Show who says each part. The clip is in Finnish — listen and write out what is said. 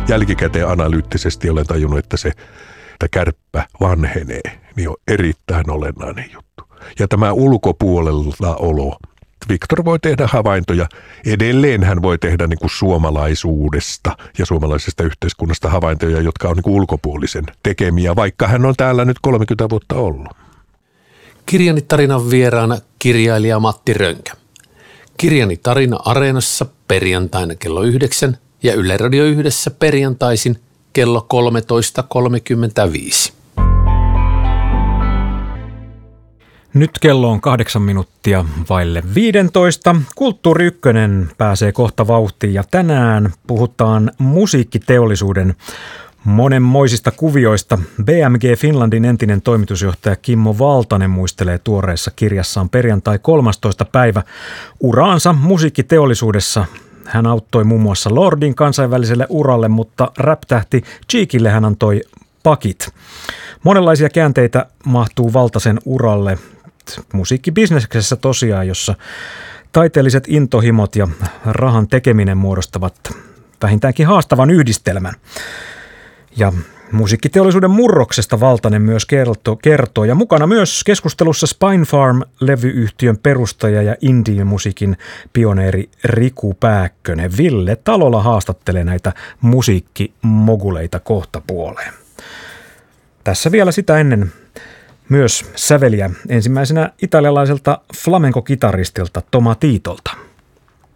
Speaker 1: jälkikäteen analyyttisesti olen tajunnut, että että kärppä vanhenee, niin on erittäin olennainen juttu. Ja tämä ulkopuolella olo. Victor voi tehdä havaintoja. Edelleen hän voi tehdä niin kuin suomalaisuudesta ja suomalaisesta yhteiskunnasta havaintoja, jotka on niin kuin ulkopuolisen tekemiä, vaikka hän on täällä nyt 30 vuotta ollut.
Speaker 2: Kirjani tarinan vieraana kirjailija Matti Rönkä. Kirjani tarina Areenassa perjantaina kello 9 ja Yle Radio 1 perjantaisin kello 13.35.
Speaker 3: Nyt kello on 8 minuuttia vaille 15. Kulttuuri Ykkönen pääsee kohta vauhtiin ja tänään puhutaan musiikkiteollisuuden monenmoisista kuvioista. BMG Finlandin entinen toimitusjohtaja Kimmo Valtanen muistelee tuoreessa kirjassaan perjantai 13. päivä uraansa musiikkiteollisuudessa. Hän auttoi muun muassa Lordin kansainväliselle uralle, mutta rap-tähti Cheekille hän antoi pakit. Monenlaisia käänteitä mahtuu Valtasen uralle musiikkibisneksessä tosiaan, jossa taiteelliset intohimot ja rahan tekeminen muodostavat vähintäänkin haastavan yhdistelmän. Ja musiikkiteollisuuden murroksesta Valtanen myös kertoo ja mukana myös keskustelussa Spinefarm-levyyhtiön perustaja ja indie-musiikin pioneeri Riku Pääkkönen. Ville Talola haastattelee näitä musiikkimoguleita kohta puoleen. Tässä vielä sitä ennen myös säveliä ensimmäisenä italialaiselta flamenco-kitaristilta Tomatitolta.